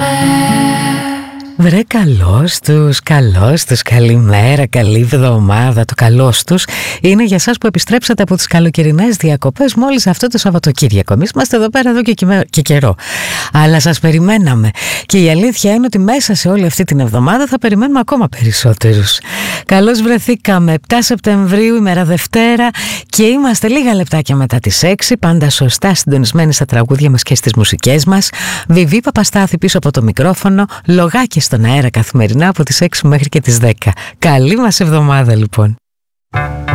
Βρε καλώς τους, καλημέρα, καλή εβδομάδα. Το καλώς τους είναι για σας που επιστρέψατε από τις καλοκαιρινές διακοπές μόλις αυτό το Σαββατοκύριακο. Εμείς είμαστε εδώ πέρα εδώ και καιρό, αλλά σας περιμέναμε και η αλήθεια είναι ότι μέσα σε όλη αυτή την εβδομάδα θα περιμένουμε ακόμα περισσότερους. Καλώς βρεθήκαμε, 7 Σεπτεμβρίου, ημέρα Δευτέρα, και είμαστε λίγα λεπτάκια μετά τις 6, πάντα σωστά συντονισμένοι στα τραγούδια μας και στις μουσικές μας. Βιβί Παπαστάθη πίσω από το μικρόφωνο, λογάκι στον αέρα καθημερινά από τις 6 μέχρι και τις 10. Καλή μας εβδομάδα λοιπόν.